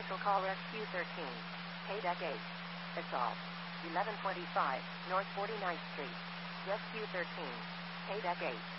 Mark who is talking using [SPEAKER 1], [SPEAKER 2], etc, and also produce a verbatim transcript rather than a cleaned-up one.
[SPEAKER 1] Commercial call Rescue thirteen. K-Deck eight. Assault. eleven twenty-five, North forty-ninth Street. Rescue thirteen. K-Deck eight.